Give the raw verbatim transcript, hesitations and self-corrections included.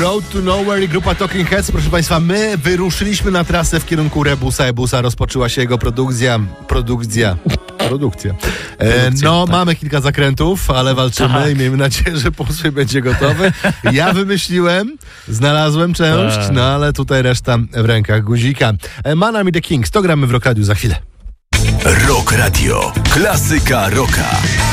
Road to Nowhere i grupa Talking Heads. Proszę Państwa, my wyruszyliśmy na trasę w kierunku Rebusa Ebusa. Rozpoczęła się jego produkcja. Produkcja. Produkcja. E, no, tak. Mamy kilka zakrętów, ale walczymy Aha. i miejmy nadzieję, że posłuch będzie gotowy. Ja wymyśliłem, znalazłem część, no ale tutaj reszta w rękach guzika. E, Manam i The Kings. To gramy w Rock Radio za chwilę. Rock Radio. Klasyka rocka.